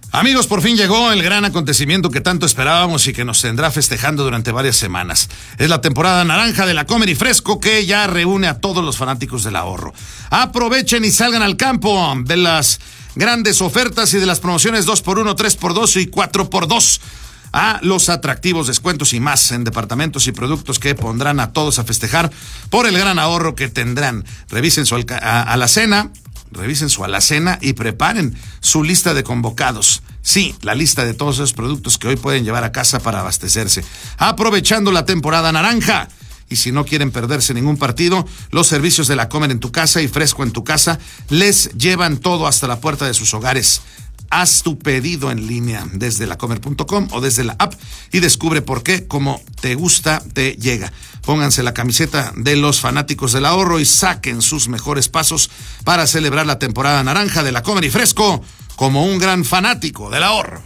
Amigos, por fin llegó el gran acontecimiento que tanto esperábamos y que nos tendrá festejando durante varias semanas. Es la temporada naranja de la Comer y Fresco, que ya reúne a todos los fanáticos del ahorro. Aprovechen y salgan al campo de las grandes ofertas y de las promociones 2x1, 3x2 y 4x2. A los atractivos descuentos y más en departamentos y productos que pondrán a todos a festejar por el gran ahorro que tendrán. Revisen su alacena y preparen su lista de convocados. Sí, la lista de todos esos productos que hoy pueden llevar a casa para abastecerse. Aprovechando la temporada naranja. Y si no quieren perderse ningún partido, los servicios de la Comer en tu casa y Fresco en tu casa les llevan todo hasta la puerta de sus hogares. Haz tu pedido en línea desde lacomer.com o desde la app y descubre por qué, como te gusta, te llega. Pónganse la camiseta de los fanáticos del ahorro y saquen sus mejores pasos para celebrar la temporada naranja de la Comer y Fresco como un gran fanático del ahorro.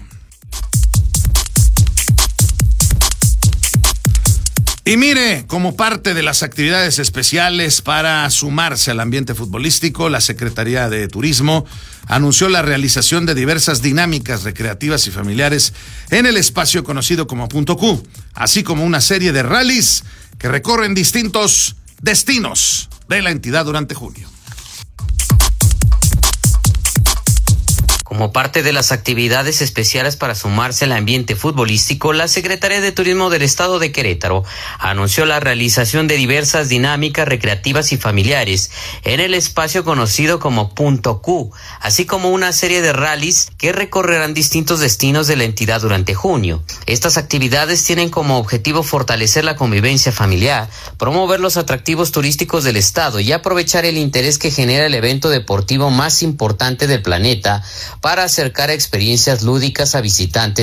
Y mire, como parte de las actividades especiales para sumarse al ambiente futbolístico, la Secretaría de Turismo anunció la realización de diversas dinámicas recreativas y familiares en el espacio conocido como Punto Q, así como una serie de rallies que recorren distintos destinos de la entidad durante junio. Como parte de las actividades especiales para sumarse al ambiente futbolístico, la Secretaría de Turismo del Estado de Querétaro anunció la realización de diversas dinámicas recreativas y familiares en el espacio conocido como Punto Q, así como una serie de rallies que recorrerán distintos destinos de la entidad durante junio. Estas actividades tienen como objetivo fortalecer la convivencia familiar, promover los atractivos turísticos del Estado y aprovechar el interés que genera el evento deportivo más importante del planeta para acercar experiencias lúdicas a visitantes